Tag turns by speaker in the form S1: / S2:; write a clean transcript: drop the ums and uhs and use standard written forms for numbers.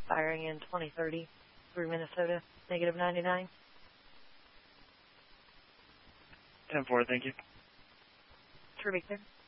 S1: expiring in 2030 through Minnesota, negative 99.
S2: 10-4, thank you.
S1: True, Victor.